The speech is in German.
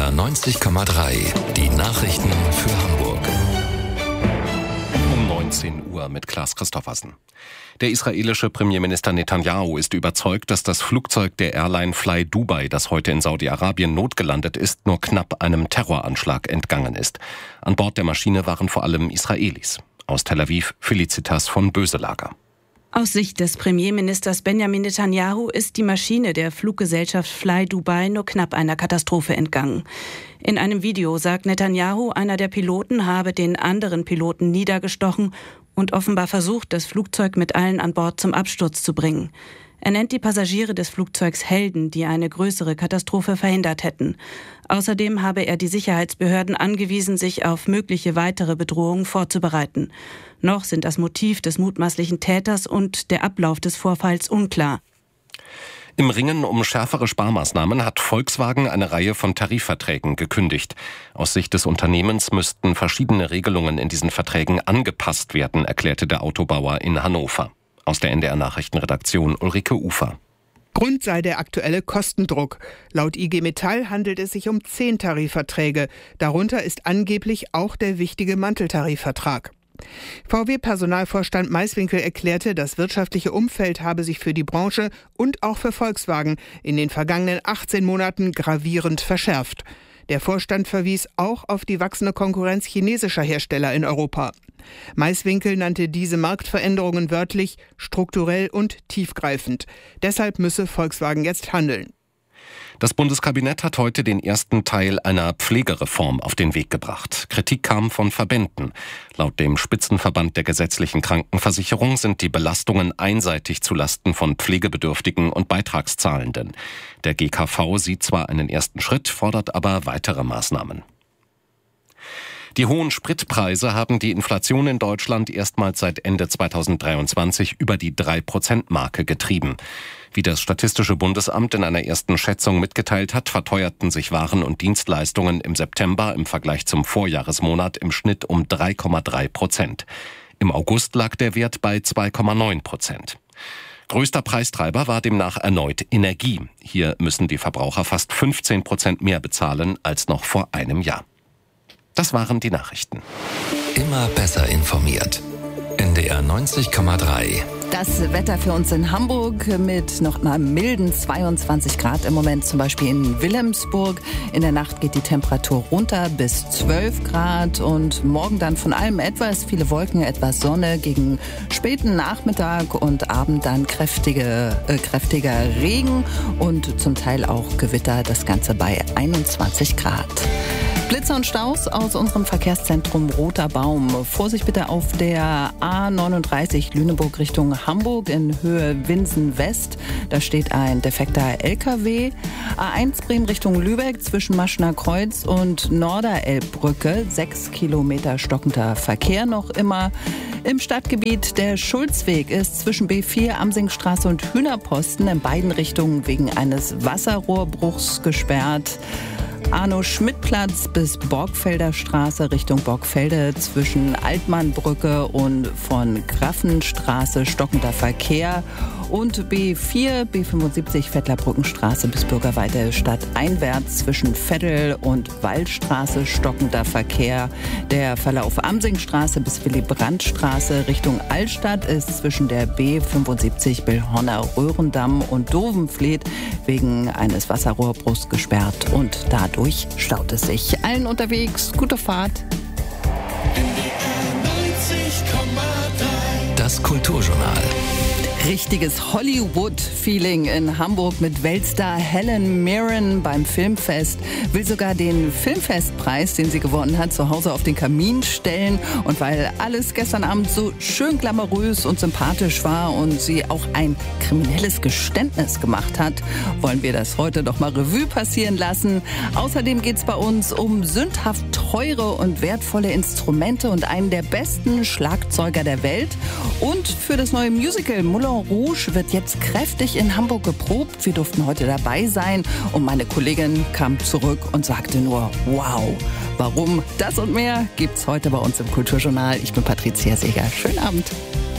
NDR 90,3. Die Nachrichten für Hamburg. Um 19 Uhr mit Klaas Christoffersen. Der israelische Premierminister Netanyahu ist überzeugt, dass das Flugzeug der Airline Fly Dubai, das heute in Saudi-Arabien notgelandet ist, nur knapp einem Terroranschlag entgangen ist. An Bord der Maschine waren vor allem Israelis. Aus Tel Aviv Felicitas von Böselager. Aus Sicht des Premierministers Benjamin Netanyahu ist die Maschine der Fluggesellschaft Fly Dubai nur knapp einer Katastrophe entgangen. In einem Video sagt Netanyahu, einer der Piloten habe den anderen Piloten niedergestochen und offenbar versucht, das Flugzeug mit allen an Bord zum Absturz zu bringen. Er nennt die Passagiere des Flugzeugs Helden, die eine größere Katastrophe verhindert hätten. Außerdem habe er die Sicherheitsbehörden angewiesen, sich auf mögliche weitere Bedrohungen vorzubereiten. Noch sind das Motiv des mutmaßlichen Täters und der Ablauf des Vorfalls unklar. Im Ringen um schärfere Sparmaßnahmen hat Volkswagen eine Reihe von Tarifverträgen gekündigt. Aus Sicht des Unternehmens müssten verschiedene Regelungen in diesen Verträgen angepasst werden, erklärte der Autobauer in Hannover. Aus der NDR Nachrichtenredaktion Ulrike Ufer. Grund sei der aktuelle Kostendruck. Laut IG Metall handelt es sich um 10 Tarifverträge. Darunter ist angeblich auch der wichtige Manteltarifvertrag. VW-Personalvorstand Maiswinkel erklärte, das wirtschaftliche Umfeld habe sich für die Branche und auch für Volkswagen in den vergangenen 18 Monaten gravierend verschärft. Der Vorstand verwies auch auf die wachsende Konkurrenz chinesischer Hersteller in Europa. Maiswinkel nannte diese Marktveränderungen wörtlich strukturell und tiefgreifend. Deshalb müsse Volkswagen jetzt handeln. Das Bundeskabinett hat heute den ersten Teil einer Pflegereform auf den Weg gebracht. Kritik kam von Verbänden. Laut dem Spitzenverband der gesetzlichen Krankenversicherung sind die Belastungen einseitig zulasten von Pflegebedürftigen und Beitragszahlenden. Der GKV sieht zwar einen ersten Schritt, fordert aber weitere Maßnahmen. Die hohen Spritpreise haben die Inflation in Deutschland erstmals seit Ende 2023 über die 3%-Marke getrieben. Wie das Statistische Bundesamt in einer ersten Schätzung mitgeteilt hat, verteuerten sich Waren und Dienstleistungen im September im Vergleich zum Vorjahresmonat im Schnitt um 3,3%. Im August lag der Wert bei 2,9%. Größter Preistreiber war demnach erneut Energie. Hier müssen die Verbraucher fast 15% mehr bezahlen als noch vor einem Jahr. Das waren die Nachrichten. Immer besser informiert. NDR 90,3. Das Wetter für uns in Hamburg mit noch mal milden 22 Grad im Moment, zum Beispiel in Wilhelmsburg. In der Nacht geht die Temperatur runter bis 12 Grad und morgen dann von allem etwas, viele Wolken, etwas Sonne, gegen späten Nachmittag und Abend dann kräftiger Regen und zum Teil auch Gewitter, das Ganze bei 21 Grad. Blitze und Staus aus unserem Verkehrszentrum Roter Baum. Vorsicht bitte auf der A39 Lüneburg Richtung Hamburg in Höhe Winsen West. Da steht ein defekter LKW. A1 Bremen Richtung Lübeck zwischen Maschener Kreuz und Norderelbbrücke. 6 Kilometer stockender Verkehr noch immer. Im Stadtgebiet der Schulzweg ist zwischen B4 Amsingstraße und Hühnerposten in beiden Richtungen wegen eines Wasserrohrbruchs gesperrt. Arno-Schmidt-Platz bis Borgfelder Straße Richtung Borgfelde zwischen Altmannbrücke und von Graffenstraße stockender Verkehr und B4, B75 Vettlerbrückenstraße bis Bürgerweite stadteinwärts zwischen Veddel und Waldstraße stockender Verkehr. Der Verlauf Amsingstraße bis Willy-Brandt-Straße Richtung Altstadt ist zwischen der B75 Billhorner Röhrendamm und Dovenfleet wegen eines Wasserrohrbruchs gesperrt und dadurch staut es sich. Allen unterwegs, gute Fahrt. Das Kulturjournal. Richtiges Hollywood-Feeling in Hamburg mit Weltstar Helen Mirren beim Filmfest. Will sogar den Filmfestpreis, den sie gewonnen hat, zu Hause auf den Kamin stellen. Und weil alles gestern Abend so schön glamourös und sympathisch war und sie auch ein kriminelles Geständnis gemacht hat, wollen wir das heute doch mal Revue passieren lassen. Außerdem geht es bei uns um sündhaft teure und wertvolle Instrumente und einen der besten Schlagzeuger der Welt. Und für das neue Musical Moulin Rouge wird jetzt kräftig in Hamburg geprobt. Wir durften heute dabei sein und meine Kollegin kam zurück und sagte nur, wow. Warum? Das und mehr gibt's heute bei uns im Kulturjournal. Ich bin Patricia Seeger. Schönen Abend.